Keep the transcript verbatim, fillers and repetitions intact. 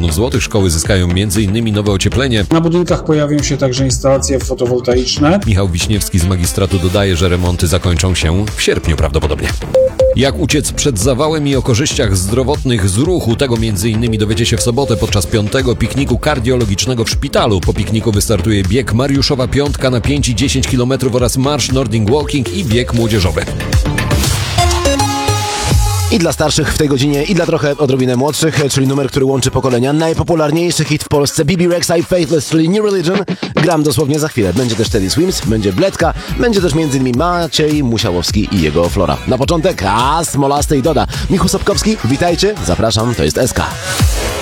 milionów złotych. Szkoły zyskają między innymi nowe ocieplenie. Na budynkach pojawią się także instalacje fotowoltaiczne. Michał Wiśniewski z magistratu dodaje, że remonty zakończą się w sierpniu prawdopodobnie. Jak uciec przed zawałem i o korzyściach zdrowotnych z ruchu, tego między innymi dowiecie się w sobotę podczas piątego pikniku kardiologicznego w szpitalu. Po pikniku wystartuje bieg Mariuszowa Piątka na pięć i dziesięć kilometrów oraz marsz Nordic Walking i bieg młodzieżowy. I dla starszych w tej godzinie, i dla trochę odrobinę młodszych, czyli numer, który łączy pokolenia. Najpopularniejszy hit w Polsce, B B Rexa i Faithless, czyli New Religion. Gram dosłownie za chwilę. Będzie też Teddy Swims, będzie Bledka, będzie też między innymi Maciej Musiałowski i jego Flora. Na początek, a Smolasty i Doda. Michu Sobkowski, witajcie, zapraszam, to jest S K.